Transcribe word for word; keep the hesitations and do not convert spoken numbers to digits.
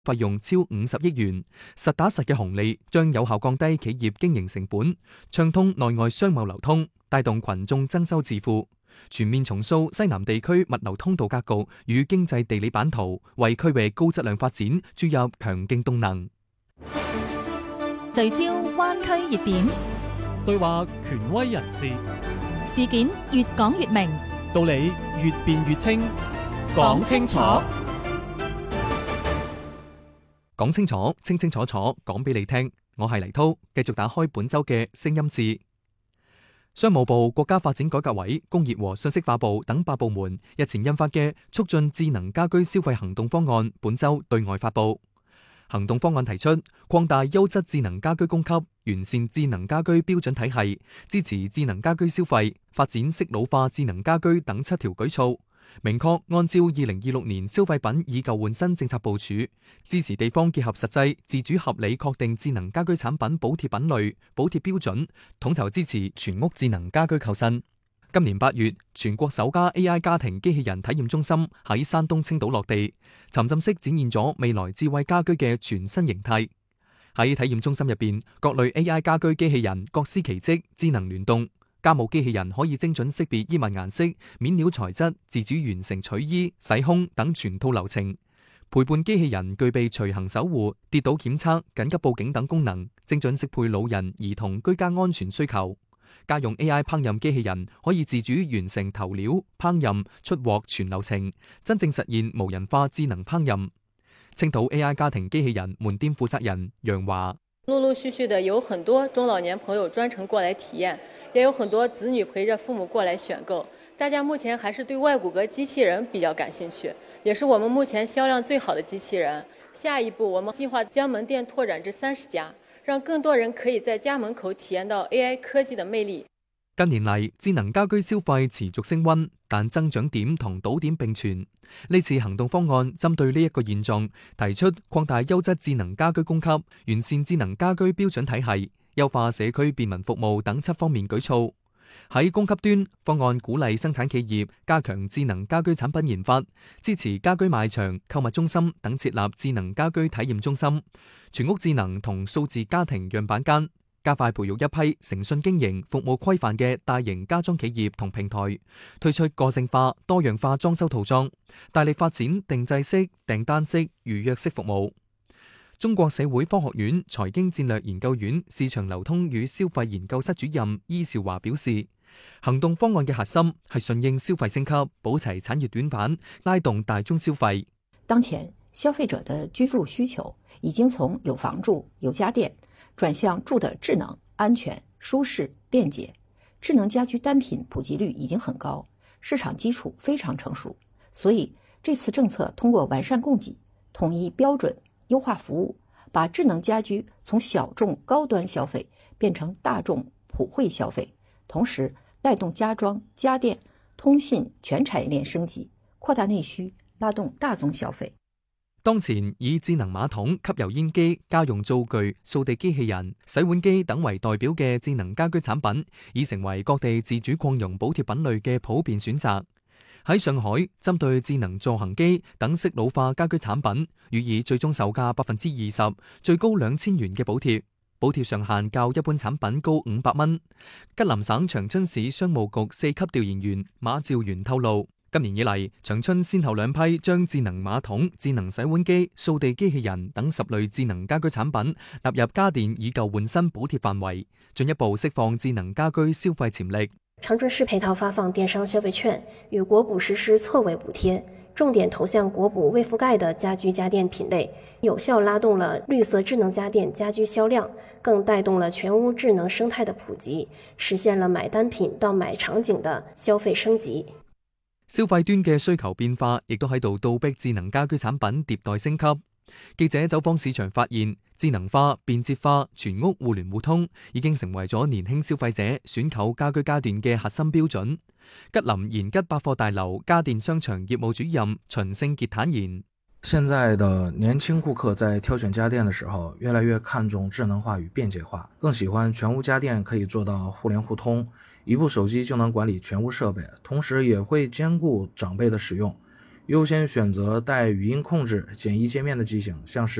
費用超五十億元，實打實嘅紅利將有效降低企業經營成本，暢通內外商貿流通，帶動群眾增收致富，全面重塑西南地區物流通道格局與經濟地理版圖，為區域高質量發展注入強勁動能。 聚焦灣區熱點， 對話權威人士， 事件越講越明， 道理越辯越清，講清楚， 講清楚，清清楚楚，講俾你聽。我係黎濤，繼續打開本周嘅聲音誌。商務部、國家發展改革委、工業和信息化部等八部門日前印發嘅促進智能家居消費行動方案，本周對外發布。行動方案提出擴大優質智能家居供給，完善智能家居標準體系，支持智能家居消費，發展適老化智能家居等七條舉措。明確按照二零二六年消費品以舊換新政策部署，支持地方結合實際，自主合理確定智能家居產品補貼品類、補貼標準，統籌支持全屋智能家居購新。今年八月，全國首家 A I 家庭機器人體驗中心喺山東青島落地，沉浸式展現咗未來智慧家居嘅全新形態。喺體驗中心入邊，各類 A I 家居機器人各司其職，智能聯動。家務機器人可以精準識別衣物顏色、面料材質，自主完成取衣、洗烘等全套流程。陪伴機器人具備隨行守護、跌倒檢測、緊急報警等功能，精準適配老人、兒童居家安全需求。家用 A I 烹飪機器人可以自主完成投料、烹飪、出鑊全流程，真正實現無人化智能烹飪。青島 A I 家庭機器人門店負責人楊華： 陸陸續續的有很多中老年朋友專程過來體驗，也有很多子女陪着父母過來選購。大家目前還是對外骨骼機器人比較感興趣，也是我們目前銷量最好的機器人。下一步我們計劃將門店拓展至三十家，讓更多人可以在家門口體驗到 A I 科技的魅力。 近年嚟，智能家居消費持續升溫，但增長點同倒點並存。呢次行動方案針對呢一個現狀，提出擴大優質智能家居供給、完善智能家居標準體系、優化社區便民服務等七方面舉措。喺供給端，方案鼓勵生產企業加強智能家居產品研發，支持家居賣場、購物中心等設立智能家居體驗中心、全屋智能同數字家庭樣板間，加快培育一批誠信經營、服務規範嘅大型家裝企業同平台，推出個性化、多樣化裝修套裝，大力發展定制式、訂單式、預約式服務。中國社會科學院財經戰略研究院市場流通與消費研究室主任伊兆華表示，行動方案嘅核心係順應消費升級，補齊產業短板，拉動大宗消費。 當前消費者的居住需求已經從有房住、有家電轉向住的智能、安全、舒適、便捷。智能家居單品普及率已經很高，市場基礎非常成熟。所以這次政策通過完善供給、統一標準、優化服務，把智能家居從小眾高端消費變成大眾普惠消費，同時帶動家裝、家電、通信全產業鏈升級，擴大內需，拉動大宗消費。 當前以智能馬桶、吸油煙機、家用灶具、掃地機器人、洗碗機等為代表嘅智能家居產品，已成為各地自主擴容補貼品類嘅普遍選擇。喺上海，針對智能助行機等適老化家居產品，予以最終售價百分之二十、最高兩千元嘅補貼，補貼上限較一般產品高五百蚊。吉林省長春市商務局四級調研員馬兆元透露，今年以嚟，長春先後兩批將智能馬桶、智能洗碗機、掃地機器人等十類智能家居產品納入家電以舊換新補貼範圍，進一步釋放智能家居消費潛力。 長春市配套發放電商消費券，與國補實施錯位補貼，重點投向國補未覆蓋的家居家電品類，有效拉動了綠色智能家電家居銷量，更帶動了全屋智能生態的普及，實現了買單品到買場景的消費升級。 消費端嘅需求變化，亦都喺度倒逼智能家居產品迭代升級。記者走訪市場發現，智能化、便捷化、全屋互聯互通已經成為咗年輕消費者選購家居家電嘅核心標準。吉林延吉百貨大樓家電商場業務主任秦勝傑坦言， 現在的年輕顧客在挑選家電的時候，越來越看重智能化與便捷化，更喜歡全屋家電可以做到互聯互通，一部手機就能管理全屋設備，同時也會兼顧長輩的使用。 优先选择带语音控制、简易界面的机型，像是